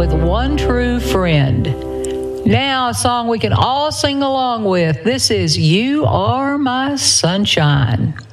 with One True Friend. Now, a song we can all sing along with. This is You Are My Sunshine.